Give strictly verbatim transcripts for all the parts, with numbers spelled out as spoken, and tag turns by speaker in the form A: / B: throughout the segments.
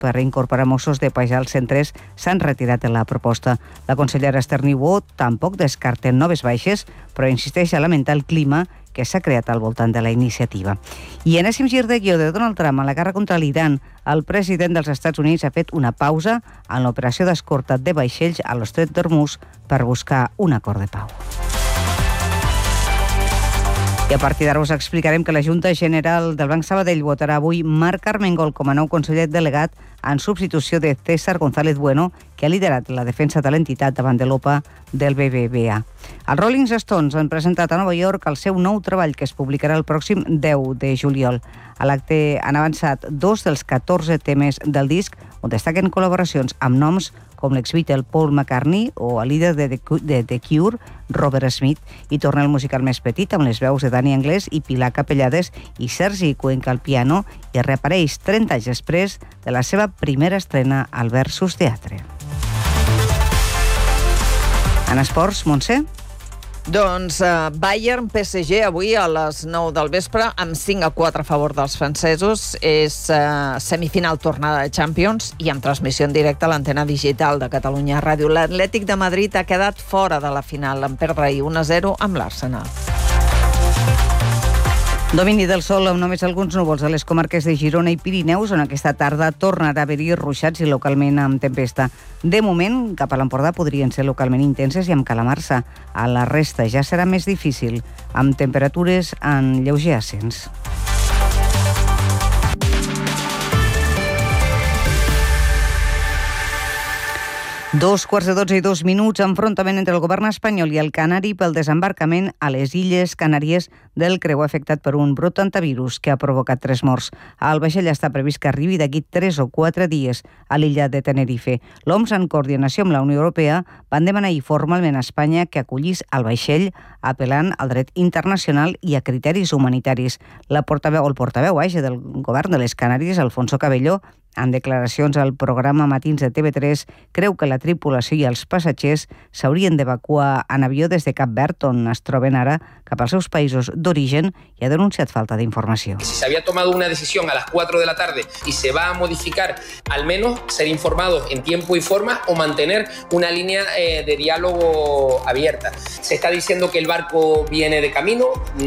A: per incorporar Mossos de País als centres s'han retirat de la proposta. La consellera Esther Niubó tampoc descarta noves baixes, però insisteix a lamentar el clima que s'ha creat al voltant de la iniciativa. I enèsim gir de guió de Donald Trump a la guerra contra l'Iran, el president dels Estats Units ha fet una pausa en l'operació d'escorta de vaixells a l'Estret d'Hormuz per buscar un acord de pau. I a partir d'ara us explicarem que la Junta General del Banc Sabadell votarà avui Marc Armengol com a nou conseller delegat en substitució de César González Bueno, que ha liderat la defensa de l'entitat davant de l'O P A del B B V A. Els Rolling Stones han presentat a Nova York el seu nou treball, que es publicarà el pròxim deu de juliol. A l'acte han avançat dos dels catorze temes del disc, on destaquen col·laboracions amb noms com l'ex-Beatle Paul McCartney o el líder de The Cure, Robert Smith, i torna el musical més petit amb les veus de Dani Anglès i Pilar Capellades i Sergi Cuenca al piano, i reapareix trenta anys després de la seva primera estrena al Versus Teatre. En esports, Montse?
B: Doncs uh, Bayern-P S G avui a les nou del vespre amb cinc a quatre a favor dels francesos. És uh, semifinal tornada de Champions i amb transmissió en directe a l'antena digital de Catalunya Ràdio. L'Atlètic de Madrid ha quedat fora de la final en perdre ahir un a zero amb l'Arsenal.
A: Domini del sol amb només alguns núvols a les comarques de Girona i Pirineus, on aquesta tarda tornarà a haver-hi ruixats i localment amb tempesta. De moment, cap a l'Empordà podrien ser localment intenses i amb calamarsa. A la resta ja serà més difícil, amb temperatures en lleuger ascens. Dos quarts de dotze i dos minuts, enfrontament entre el govern espanyol i el canari pel desembarcament a les Illes Canàries del creuer afectat per un brot antivirus que ha provocat tres morts. El vaixell està previst que arribi d'aquí tres o quatre dies a l'illa de Tenerife. L'O M S, en coordinació amb la Unió Europea, van demanar formalment a Espanya que acollís el vaixell apel·lant al dret internacional i a criteris humanitaris. La portaveu, el portaveu vaja, del govern de les Canàries, Alfonso Cabello, en declaracions al programa Matins de T V tres, creu que la tripulació i els passatgers s'haurien d'evacuar en avió des de Cap Verd, on es troben ara, cap als seus països d'origen, i ha denunciat falta d'informació.
C: Si se había tomado una decisión a las cuatro de la tarde y se va a modificar, al menos ser informados en tiempo y forma o mantener una línea eh, de diálogo abierta. Se está diciendo que el barco viene de camino,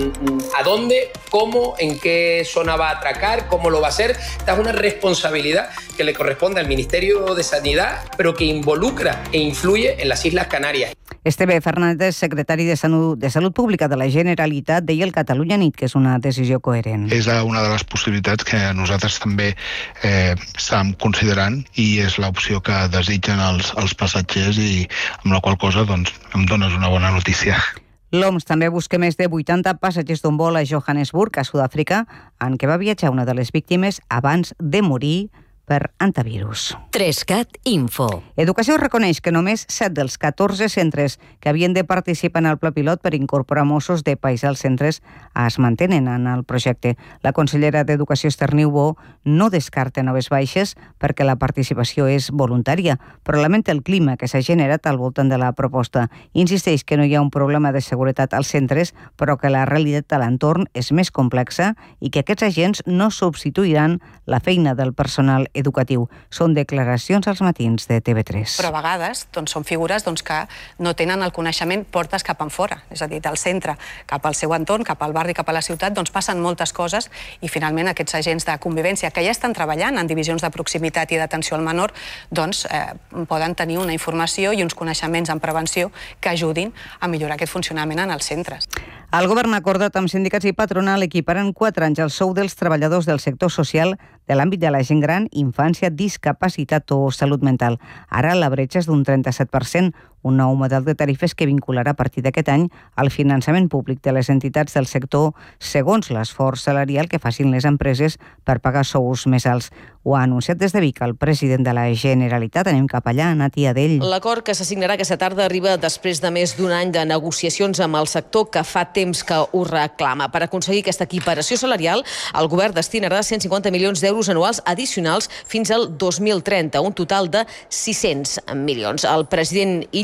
C: ¿a dónde? ¿Cómo? ¿En qué zona va a atracar? ¿Cómo lo va a hacer? Esta es una responsabilidad que le corresponde al Ministerio de Sanidad, pero que involucra e influye en las Islas Canarias.
A: Esteve Fernández, secretari de Salut, de Salut Pública de la Generalitat, deia el Catalunya Nit que és una decisió coherent.
D: És una de les possibilitats que nosaltres també eh, estem considerant i és l'opció que desitgen els, els passatgers, i amb la qual cosa doncs, em dones una bona notícia.
A: L'O M S també busca més de vuitanta passatgers d'un vol a Johannesburg, a Sud-àfrica, en què va viatjar una de les víctimes abans de morir per antivirus.
E: Trescat Info.
A: Educació reconeix que només set dels catorze centres que havien de participar en el pla pilot per incorporar Mossos de País als centres es mantenen en el projecte. La consellera d'Educació, Esther Niubó, no descarta noves baixes perquè la participació és voluntària, però lamenta el clima que s'ha generat al voltant de la proposta. Insisteix que no hi ha un problema de seguretat als centres, però que la realitat a l'entorn és més complexa i que aquests agents no substituiran la feina del personal educatiu. Són declaracions als matins de T V tres.
F: Però a vegades doncs, són figures doncs, que no tenen el coneixement portes cap enfora, és a dir, del centre cap al seu entorn, cap al barri, cap a la ciutat, doncs passen moltes coses i finalment aquests agents de convivència que ja estan treballant en divisions de proximitat i d'atenció al menor, doncs eh, poden tenir una informació i uns coneixements en prevenció que ajudin a millorar aquest funcionament en els centres.
A: El govern ha acordat amb sindicats i patronal equipar en quatre anys el sou dels treballadors del sector social de l'àmbit de la gent gran, infància, discapacitat o salut mental. Ara la bretxa és d'un trenta-set per cent, un nou model de tarifes que vincularà a partir d'aquest any el finançament públic de les entitats del sector segons l'esforç salarial que facin les empreses per pagar sous més alts. Ho ha anunciat des de Vic el president de la Generalitat. Anem cap allà, Nati Adell.
G: L'acord que s'assignarà aquesta tarda arriba després de més d'un any de negociacions amb el sector que fa temps que ho reclama. Per aconseguir aquesta equiparació salarial, el govern destinarà cent cinquanta milions d'euros anuals addicionals fins al dos mil trenta, un total de sis-cents milions. El president Illa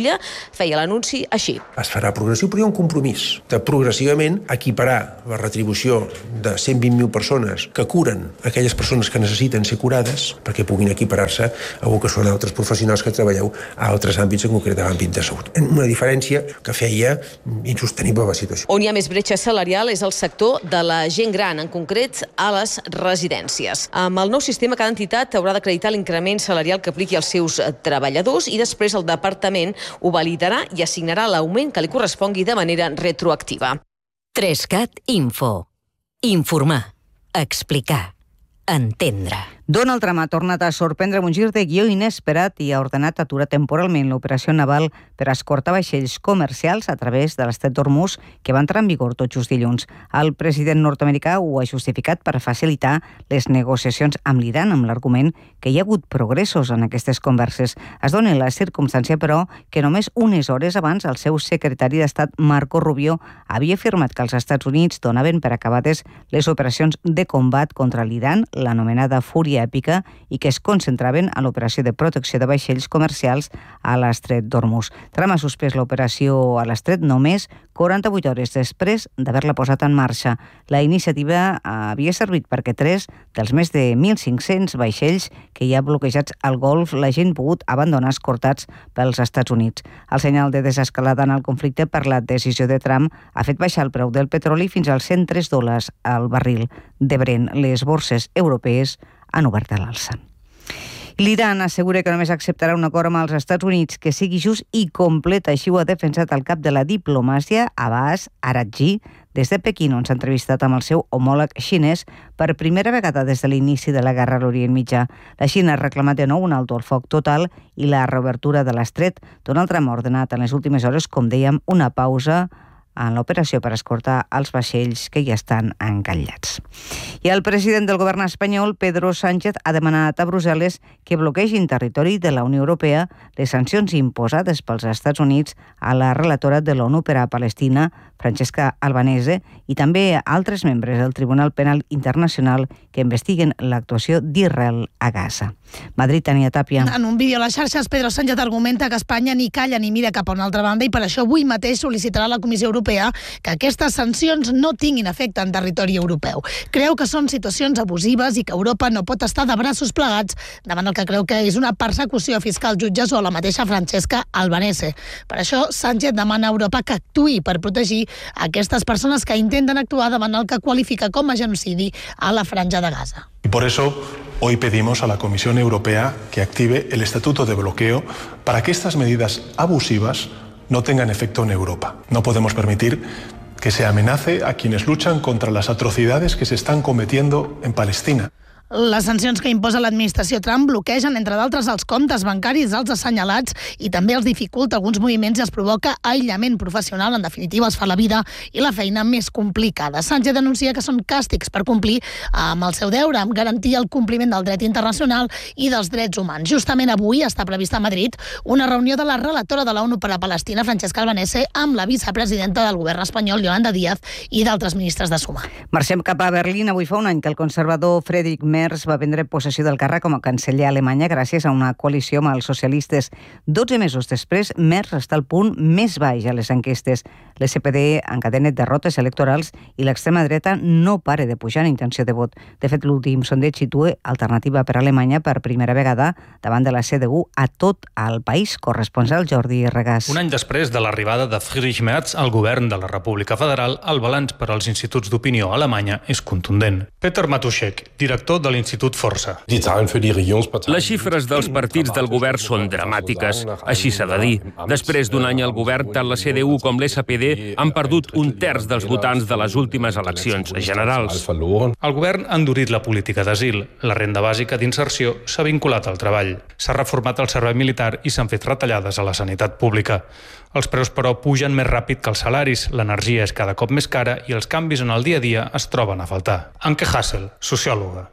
G: Illa feia l'anunci així.
E: Es farà progressiu, però hi ha un compromís de progressivament equiparar la retribució de cent vint mil persones que curen aquelles persones que necessiten ser curades perquè puguin equiparar-se a el que són altres professionals que treballeu a altres àmbits, en concret a l'àmbit de salut. Una diferència que feia insostenible la situació.
G: On hi ha més bretxa salarial és el sector de la gent gran, en concret a les residències. Amb el nou sistema, cada entitat haurà d'acreditar l'increment salarial que apliqui als seus treballadors i després el departament ho validarà i assignarà l'augment que li correspongui de manera retroactiva.
H: Trescat Info. Informar. Explicar. Entendre.
A: Donald Trump ha tornat a sorprendre amb un gir de guió inesperat i ha ordenat aturar temporalment l'operació naval per escortar vaixells comercials a través de l'estret d'Hormuz que va entrar en vigor tot just dilluns. El president nord-americà ho ha justificat per facilitar les negociacions amb l'Iran amb l'argument que hi ha hagut progressos en aquestes converses. Es dona la circumstància, però, que només unes hores abans el seu secretari d'Estat, Marco Rubio, havia afirmat que els Estats Units donaven per acabades les operacions de combat contra l'Iran, l'anomenada Fúria Èpica, i que es concentraven a l'operació de protecció de vaixells comercials a l'estret d'Hormuz. Trump ha suspès l'operació a l'estret només quaranta-vuit hores després d'haver-la posat en marxa. La iniciativa havia servit perquè tres dels més de mil cinc-cents vaixells que hi ha bloquejats al Golf l'hagin pogut abandonar escortats pels Estats Units. El senyal de desescalada en el conflicte per la decisió de Trump ha fet baixar el preu del petroli fins als cent tres dòlars al barril de Brent. Les borses europees han obert a l'alça. L'Iran assegura que només acceptarà un acord amb els Estats Units que sigui just i complet. Així ho ha defensat el cap de la diplomàcia, Abbas Araghchi, des de Pequín, on s'ha entrevistat amb el seu homòleg xinès per primera vegada des de l'inici de la guerra a l'Orient Mitjà. La Xina ha reclamat de nou un alto al foc total i la reobertura de l'estret. Donald Trump ha ordenat en les últimes hores, com dèiem, una pausa en l'operació per escortar els vaixells que ja estan encallats. I el president del govern espanyol, Pedro Sánchez, ha demanat a Brussel·les que bloquegin territori de la Unió Europea les sancions imposades pels Estats Units a la relatora de l'ONU per a Palestina, Francesca Albanese, i també a altres membres del Tribunal Penal Internacional que investiguen l'actuació d'Israel a Gaza. Madrid, Tania Tàpia.
I: En un vídeo a les xarxes, Pedro Sánchez argumenta que Espanya ni calla ni mira cap a una altra banda i per això avui mateix sol·licitarà a la Comissió Europea que aquestes sancions no tinguin efecte en territori europeu. Creu que són situacions abusives i que Europa no pot estar de braços plegats davant el que creu que és una persecució fiscal jutges o la mateixa Francesca Albanese. Per això, Sánchez demana a Europa que actuï per protegir aquestes persones que intenten actuar davant el que qualifica com a genocidi a la Franja de Gaza.
J: Y por eso hoy pedimos a la Comisión Europea que active el Estatuto de Bloqueo para que estas medidas abusivas no tengan efecto en Europa. No podemos permitir que se amenace a quienes luchan contra las atrocidades que se están cometiendo en Palestina.
I: Les sancions que imposa l'administració Trump bloquegen, entre d'altres, els comptes bancaris dels assenyalats i també els dificulta alguns moviments i els provoca aïllament professional. En definitiva, els fa la vida i la feina més complicada. Sánchez denuncia que són càstigs per complir amb el seu deure, amb garantir el compliment del dret internacional i dels drets humans. Justament avui està prevista a Madrid una reunió de la relatora de l'ONU per a Palestina, Francesca Albanese, amb la vicepresidenta del govern espanyol, Yolanda Díaz, i d'altres ministres de Suma.
A: Marxem cap a Berlín. Avui fa un any que el conservador Friedrich Merz va prendre possessió del càrrec com a canceller a Alemanya gràcies a una coalició amb els socialistes. dotze mesos després, Merz està al punt més baix a les enquestes. L'S P D encadena derrotes electorals i l'extrema dreta no para de pujar en intenció de vot. De fet, l'últim sondeig situa Alternativa per Alemanya per primera vegada davant de la C D U a tot el país. Corresponsal Jordi Regàs.
K: Un any després de l'arribada de Friedrich Merz al govern de la República Federal, el balanç per als instituts d'opinió a Alemanya és contundent. Peter Matuschek, director de l'Institut Força.
L: Les xifres dels partits del govern són dramàtiques, així s'ha de dir. Després d'un any al govern, tant la C D U com l'S P D han perdut un terç dels votants de les últimes eleccions generals.
K: El govern ha endurit la política d'asil. La renda bàsica d'inserció s'ha vinculat al treball. S'ha reformat el servei militar i s'han fet retallades a la sanitat pública. Els preus, però, pugen més ràpid que els salaris, l'energia és cada cop més cara i els canvis en el dia a dia es troben a faltar. Anke Hassel, sociòloga.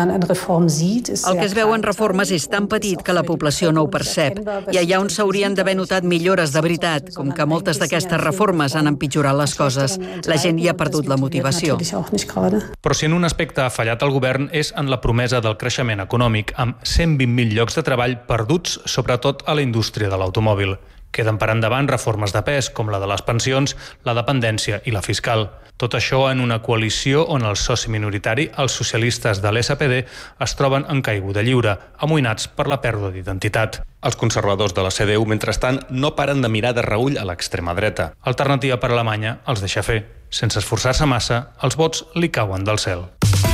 M: El que es veu en reformes és tan petit que la població no ho percep. I allà on s'haurien d'haver notat millores de veritat, com que moltes d'aquestes reformes han empitjorat les coses, la gent hi ha perdut la motivació.
K: Però si en un aspecte ha fallat el govern és en la promesa del creixement econòmic, amb cent vint mil llocs de treball perduts, sobretot a la indústria de l'automòbil. Queden per endavant reformes de pes, com la de les pensions, la dependència i la fiscal. Tot això en una coalició on el soci minoritari, els socialistes de l'S P D, es troben en caiguda lliure, amoïnats per la pèrdua d'identitat. Els conservadors de la C D U, mentrestant, no paren de mirar de reüll a l'extrema dreta. Alternativa per Alemanya els deixa fer. Sense esforçar-se massa, els vots li cauen del cel.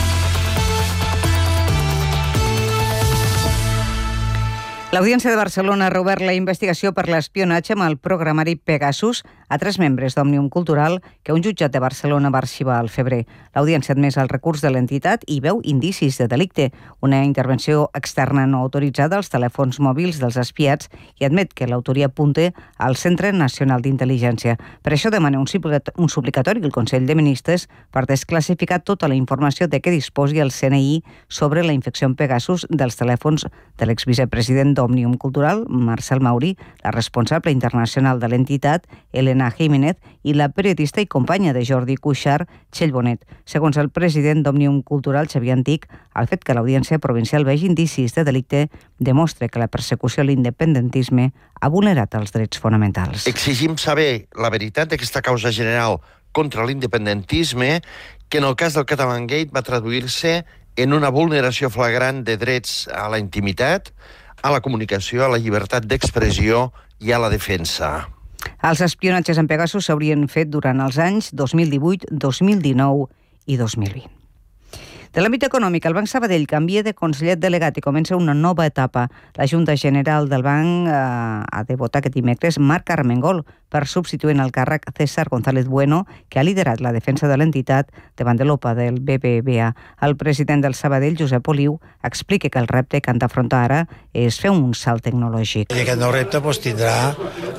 A: L'Audiència de Barcelona ha reobert la investigació per l'espionatge amb el programari Pegasus a tres membres d'Òmnium Cultural que un jutjat de Barcelona va arxivar al febrer. L'Audiència ha admès el recurs de l'entitat i veu indicis de delicte, una intervenció externa no autoritzada als telèfons mòbils dels espiats i admet que l'autoria apunta al Centre Nacional d'Intel·ligència. Per això demana un suplicatori al Consell de Ministres per desclassificar tota la informació de què disposi el C N I sobre la infecció en Pegasus dels telèfons de l'exvicepresident d'Òmnium Cultural, Marcel Mauri, la responsable internacional de l'entitat, Elena Jiménez, i la periodista i companya de Jordi Cuixart, Txell Bonet. Segons el president d'Òmnium Cultural, Xavier Antic, el fet que l'Audiència Provincial vegi indicis de delicte demostra que la persecució a l'independentisme ha vulnerat els drets fonamentals.
N: Exigim saber la veritat d'aquesta causa general contra l'independentisme, que en el cas del Catalangate va traduir-se en una vulneració flagrant de drets a la intimitat, a la comunicació, a la llibertat d'expressió i a la defensa.
A: Els espionatges en Pegasus s'haurien fet durant els anys dos mil divuit, dos mil dinou i dos mil vint. De l'àmbit econòmic, el Banc Sabadell canvia de conseller delegat i comença una nova etapa. La Junta General del Banc eh, ha de votar aquest dimecres Marc Armengol per substituir en el càrrec César González Bueno, que ha liderat la defensa de l'entitat davant de l'O P A del B B V A. El president del Sabadell, Josep Oliu, explica que el repte que han d'afrontar ara és fer un salt tecnològic.
O: I aquest nou repte doncs, tindrà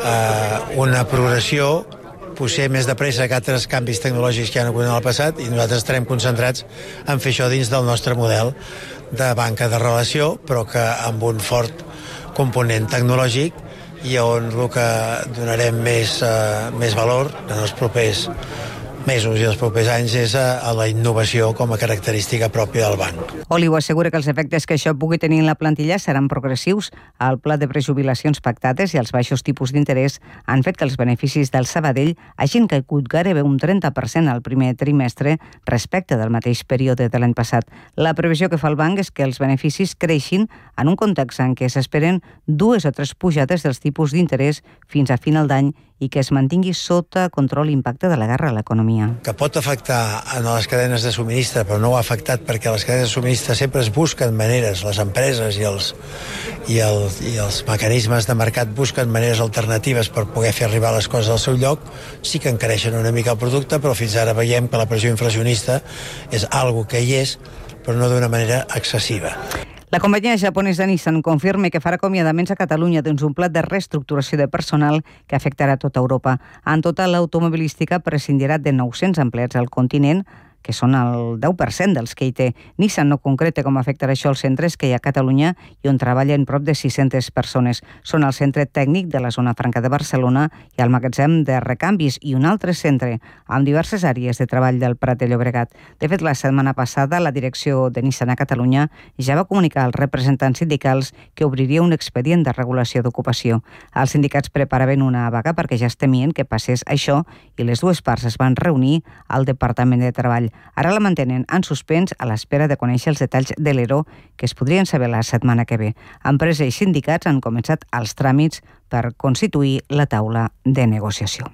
O: eh, una progressió potser més de pressa que altres canvis tecnològics que hi ha hagut en el passat, i nosaltres estarem concentrats en fer això dins del nostre model de banca de relació, però que amb un fort component tecnològic i on el que donarem més, uh, més valor en els propers mesos i els propers anys és a, a la innovació com a característica pròpia del banc.
A: Oliu assegura que els efectes que això pugui tenir en la plantilla seran progressius. El pla de prejubilacions pactades i els baixos tipus d'interès han fet que els beneficis del Sabadell hagin caigut gairebé un trenta per cent al primer trimestre respecte del mateix període de l'any passat. La previsió que fa el banc és que els beneficis creixin en un context en què s'esperen dues o tres pujades dels tipus d'interès fins a final d'any i que es mantingui sota control l'impacte de la guerra a l'economia.
O: Que pot afectar a les cadenes de subministre, però no ho ha afectat perquè les cadenes de subministre sempre es busquen maneres, les empreses i els, i, el, i els mecanismes de mercat busquen maneres alternatives per poder fer arribar les coses al seu lloc. Sí que encareixen una mica el producte, però fins ara veiem que la pressió inflacionista és algo que hi és, però no d'una manera excessiva.
A: La companyia japonesa Nissan confirma que farà acomiadaments a Catalunya dins un pla de reestructuració de personal que afectarà tota Europa. En total, l'automobilística prescindirà de nou-cents empleats al continent, que són el deu per cent dels que hi té. Nissan no concreta com afectarà això als centres que hi ha a Catalunya i on treballen prop de sis-centes persones. Són el centre tècnic de la zona franca de Barcelona i el magatzem de recanvis i un altre centre amb diverses àrees de treball del Prat de Llobregat. De fet, la setmana passada la direcció de Nissan a Catalunya ja va comunicar als representants sindicals que obriria un expedient de regulació d'ocupació. Els sindicats preparaven una vaga perquè ja es temien que passés això i les dues parts es van reunir al Departament de Treball. Ara la mantenen en suspens a l'espera de conèixer els detalls de l'E R O que es podrien saber la setmana que ve. Empresa i sindicats han començat els tràmits per constituir la taula de negociació.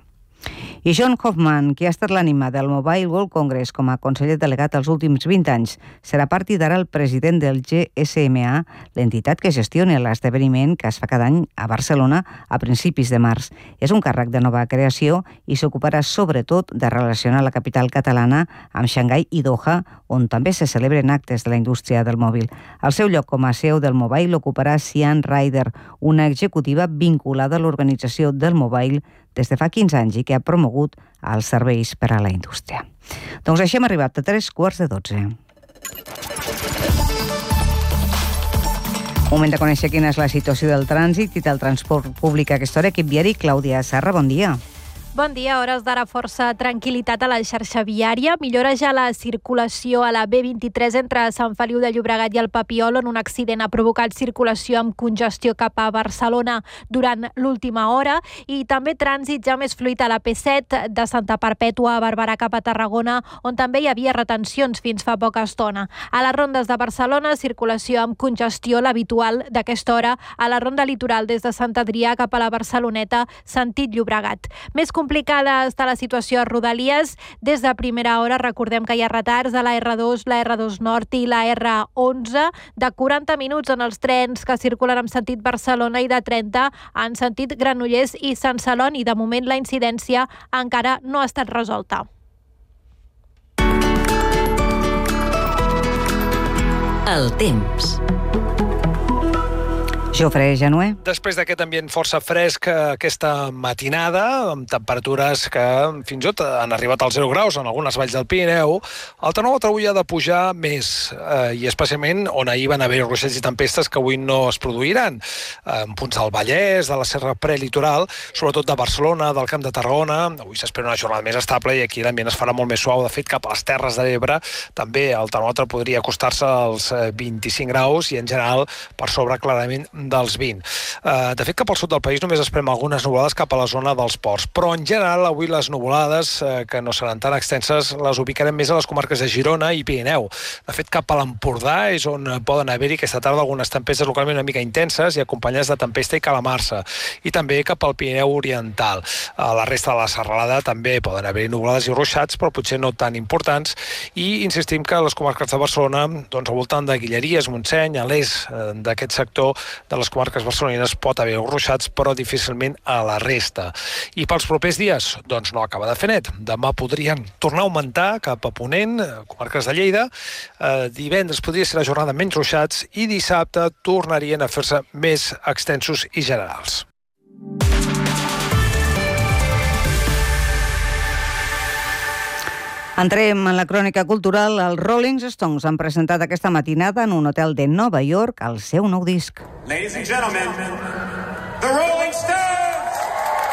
A: I John Hoffman, qui ha estat l'ànima del Mobile World Congress com a conseller delegat els últims vint anys, serà a partir d'ara el president del G S M A, l'entitat que gestiona l'esdeveniment que es fa cada any a Barcelona a principis de març. És un càrrec de nova creació i s'ocuparà sobretot de relacionar la capital catalana amb Xangai i Doha, on també se celebren actes de la indústria del mòbil. El seu lloc com a C E O del Mobile l'ocuparà Sian Ryder, una executiva vinculada a l'organització del Mobile des de fa quinze anys i que ha promogut els serveis per a la indústria. Doncs així hem arribat a tres quarts de dotze. Moment de conèixer quina és la situació del trànsit i del transport públic a aquesta hora. Equip viari, Clàudia Serra, bon dia.
P: Bon dia, hores d'ara força tranquil·litat a la xarxa viària. Millora ja la circulació a la B vint-i-tres entre Sant Feliu de Llobregat i el Papiol, on un accident ha provocat circulació amb congestió cap a Barcelona durant l'última hora, i també trànsit ja més fluid a la P set de Santa Perpètua a Barberà cap a Tarragona, on també hi havia retencions fins fa poca estona. A les rondes de Barcelona, circulació amb congestió, l'habitual d'aquesta hora a la ronda litoral des de Sant Adrià cap a la Barceloneta, sentit Llobregat. Més complicada està la situació a Rodalies. Des de primera hora recordem que hi ha retards a la R dos, la R dos Nord i la R onze de quaranta minuts en els trens que circulen en sentit Barcelona i de trenta en sentit Granollers i Sant Celoni. De moment la incidència encara no ha estat resolta.
H: El temps.
A: Jofre Janué.
Q: Després d'aquest ambient força fresc aquesta matinada, amb temperatures que fins i tot han arribat als zero graus en algunes valls del Pirineu, el termòmetre avui ha de pujar més, eh, i especialment on ahir van haver ruixats i tempestes que avui no es produiran. En punts del Vallès, de la Serra Prelitoral, sobretot de Barcelona, del Camp de Tarragona. Avui s'espera una jornada més estable i aquí l'ambient es farà molt més suau. De fet, cap a les Terres de l'Ebre també el termòmetre podria acostar-se als vint-i-cinc graus i en general per sobre clarament dels vint. De fet, cap al sud del país només esperem algunes nuvolades cap a la zona dels ports, però en general avui les nuvolades, que no seran tan extenses, les ubicarem més a les comarques de Girona i Pirineu. De fet, cap a l'Empordà és on poden haver-hi aquesta tarda algunes tempestes localment una mica intenses i acompanyades de tempesta i calamarsa, i també cap al Pirineu Oriental. A la resta de la serralada també poden haver-hi nuvolades i ruixats, però potser no tan importants, i insistim que a les comarques de Barcelona, doncs al voltant de Guilleries, Montseny, a l'est d'aquest sector de les comarques barcelonines pot haver ruixats, però difícilment a la resta. I pels propers dies, doncs no acaba de fer net. Demà podrien tornar a augmentar cap a Ponent, comarques de Lleida. Eh, divendres podria ser la jornada menys ruixats i dissabte tornarien a fer-se més extensos i generals.
A: Entrem en la crònica cultural. Els Rolling Stones han presentat aquesta matinada en un hotel de Nova York el seu nou disc.
R: Ladies and gentlemen, the Rolling Stones!